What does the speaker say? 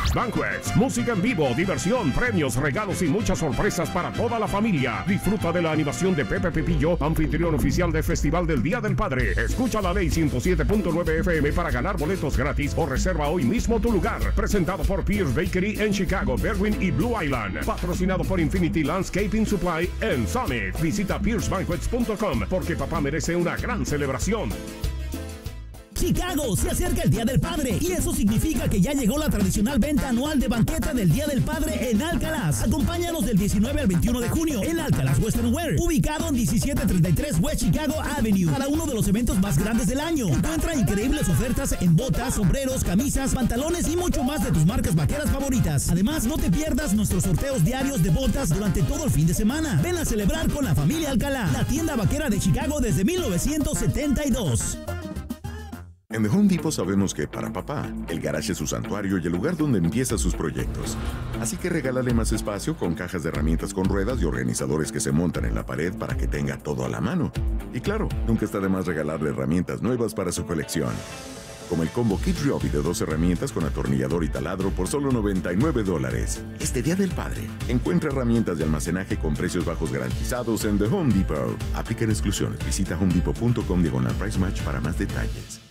Pierce Banquets. Música en vivo, diversión, premios, regalos y muchas sorpresas para toda la familia. Disfruta de la animación de Pepe Pepillo, anfitrión oficial del Festival del Día del Padre. Escucha la Ley 107.9 FM para ganar boletos gratis o reserva hoy mismo tu lugar. Presentado por Pierce Bakery en Chicago, Berwyn y Blue Island. Patrocinado por Infinity Landscaping Supply en Summit. Visita piercebanquets.com porque papá merece una gran celebración. Chicago, se acerca el Día del Padre y eso significa que ya llegó la tradicional venta anual de banqueta del Día del Padre en Alcalaz. Acompáñanos del 19 al 21 de junio en Alcalaz Western Wear, ubicado en 1733 West Chicago Avenue, para uno de los eventos más grandes del año. Encuentra increíbles ofertas en botas, sombreros, camisas, pantalones y mucho más de tus marcas vaqueras favoritas. Además, no te pierdas nuestros sorteos diarios de botas durante todo el fin de semana. Ven a celebrar con la familia Alcalá, la tienda vaquera de Chicago desde 1972. En The Home Depot sabemos que para papá, el garage es su santuario y el lugar donde empieza sus proyectos. Así que regálale más espacio con cajas de herramientas con ruedas y organizadores que se montan en la pared para que tenga todo a la mano. Y claro, nunca está de más regalarle herramientas nuevas para su colección. Como el combo Kit Ryobi de 2 herramientas con atornillador y taladro por solo $99. Este Día del Padre, encuentra herramientas de almacenaje con precios bajos garantizados en The Home Depot. Aplican exclusiones. Visita homedepot.com/price match para más detalles.